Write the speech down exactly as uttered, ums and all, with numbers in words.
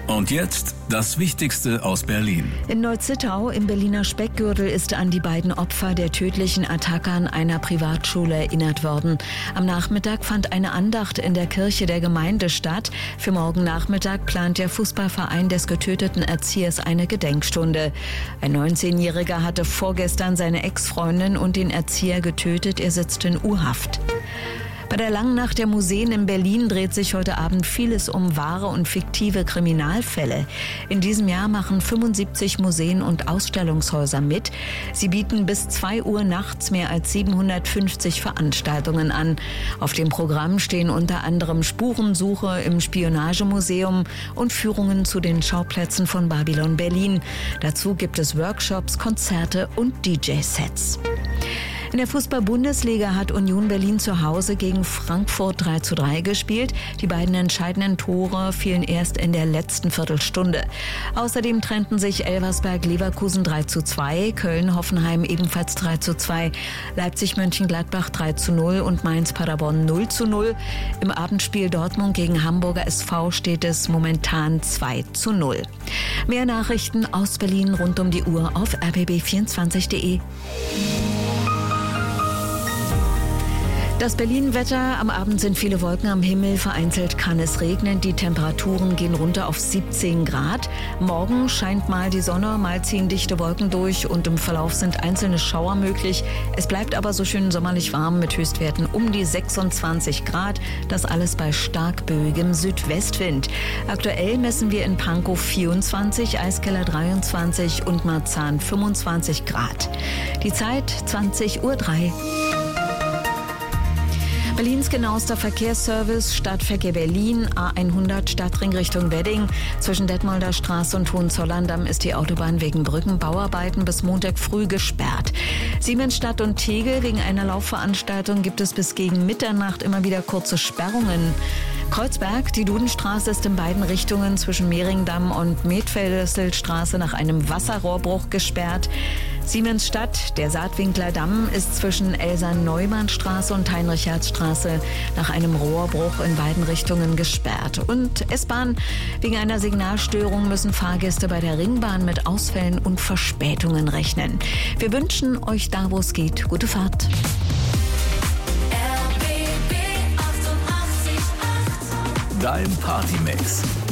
Und jetzt das Wichtigste aus Berlin. In Neuzittau im Berliner Speckgürtel ist an die beiden Opfer der tödlichen Attacke an einer Privatschule erinnert worden. Am Nachmittag fand eine Andacht in der Kirche der Gemeinde statt. Für morgen Nachmittag plant der Fußballverein des getöteten Erziehers eine Gedenkstunde. Ein neunzehnjähriger hatte vorgestern seine Ex-Freundin und den Erzieher getötet. Er sitzt in U-Haft. Bei der Langen Nacht der Museen in Berlin dreht sich heute Abend vieles um wahre und fiktive Kriminalfälle. In diesem Jahr machen fünfundsiebzig Museen und Ausstellungshäuser mit. Sie bieten bis zwei Uhr nachts mehr als siebenhundertfünfzig Veranstaltungen an. Auf dem Programm stehen unter anderem Spurensuche im Spionagemuseum und Führungen zu den Schauplätzen von Babylon Berlin. Dazu gibt es Workshops, Konzerte und D J-Sets. In der Fußball-Bundesliga hat Union Berlin zu Hause gegen Frankfurt drei zu drei gespielt. Die beiden entscheidenden Tore fielen erst in der letzten Viertelstunde. Außerdem trennten sich Elversberg-Leverkusen drei zu zwei, Köln-Hoffenheim ebenfalls drei zu zwei, Leipzig-Mönchengladbach drei zu null und Mainz-Paderborn null zu null. Im Abendspiel Dortmund gegen Hamburger S V steht es momentan zwei zu null. Mehr Nachrichten aus Berlin rund um die Uhr auf r b b vierundzwanzig punkt de. Das Berlin-Wetter: Am Abend sind viele Wolken am Himmel, vereinzelt kann es regnen. Die Temperaturen gehen runter auf siebzehn Grad. Morgen scheint mal die Sonne, mal ziehen dichte Wolken durch und im Verlauf sind einzelne Schauer möglich. Es bleibt aber so schön sommerlich warm mit Höchstwerten um die sechsundzwanzig Grad. Das alles bei stark böigem Südwestwind. Aktuell messen wir in Pankow vierundzwanzig, Eiskeller dreiundzwanzig und Marzahn fünfundzwanzig Grad. Die Zeit zwanzig Uhr drei. Berlins genauester Verkehrsservice: Stadtverkehr Berlin, A hundert Stadtring Richtung Wedding. Zwischen Detmolder Straße und Hohenzollern-Damm ist die Autobahn wegen Brückenbauarbeiten bis Montag früh gesperrt. Siemensstadt und Tegel: Wegen einer Laufveranstaltung gibt es bis gegen Mitternacht immer wieder kurze Sperrungen. Kreuzberg: Die Dudenstraße ist in beiden Richtungen zwischen Mehringdamm und Medfelderstraße nach einem Wasserrohrbruch gesperrt. Siemensstadt: Der Saatwinkler Damm ist zwischen Elsa-Neumann-Straße und Heinrich-Herz-Straße nach einem Rohrbruch in beiden Richtungen gesperrt. Und S-Bahn: Wegen einer Signalstörung müssen Fahrgäste bei der Ringbahn mit Ausfällen und Verspätungen rechnen. Wir wünschen euch da, wo es geht, gute Fahrt. Dein Partymix.